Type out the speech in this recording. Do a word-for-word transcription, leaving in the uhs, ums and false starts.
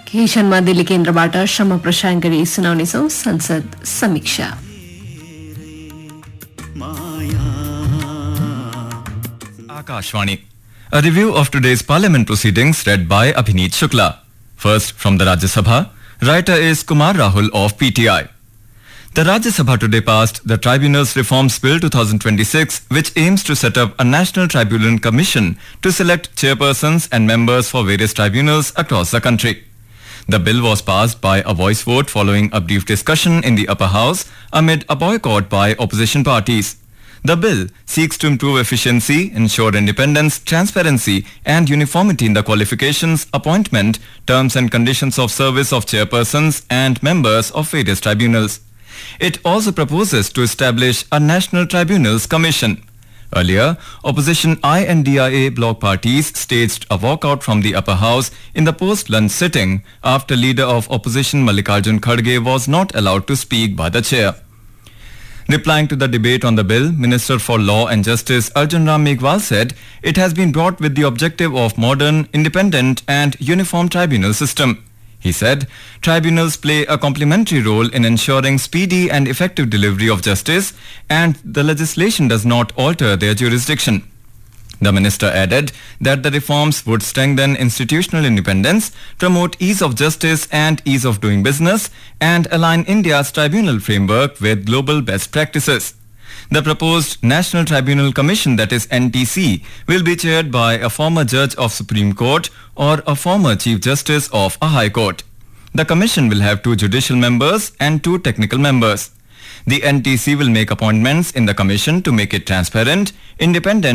केही क्षणमा दिल्ली केन्द्रबाट श्रम प्रसारण गरी सुनाउनेछौं संसद समीक्षा। Akashvani. A review of today's parliament proceedings read by Abhineet Shukla. First, from the Rajya Sabha, writer is Kumar Rahul of P T I. The Rajya Sabha today passed the Tribunals Reforms Bill twenty twenty-six, which aims to set up a National Tribunal Commission to select chairpersons and members for various tribunals across the country. The bill was passed by a voice vote following a brief discussion in the upper house amid a boycott by opposition parties. The bill seeks to improve efficiency, ensure independence, transparency and uniformity in the qualifications, appointment, terms and conditions of service of chairpersons and members of various tribunals. It also proposes to establish a National Tribunals Commission. Earlier, opposition I and D I A bloc parties staged a walkout from the upper house in the post-lunch sitting after leader of opposition Mallikarjun Kharge was not allowed to speak by the chair. Replying to the debate on the bill, Minister for Law and Justice Arjun Ram Meghwal said it has been brought with the objective of modern, independent and uniform tribunal system. He said tribunals play a complementary role in ensuring speedy and effective delivery of justice and the legislation does not alter their jurisdiction. The minister added that the reforms would strengthen institutional independence, promote ease of justice and ease of doing business, and align India's tribunal framework with global best practices. The proposed National Tribunal Commission, that is N T C, will be chaired by a former judge of Supreme Court or a former Chief Justice of a High Court. The commission will have two judicial members and two technical members. The N T C will make appointments in the commission to make it transparent, independent